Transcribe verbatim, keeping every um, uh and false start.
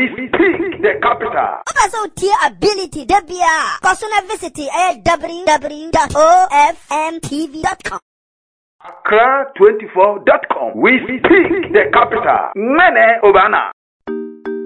We speak the capital. Also, tier ability, Debia. Personal visit at w w w dot o f m t v dot com. Accra twenty-four dot com. We speak the capital. Mene Obana.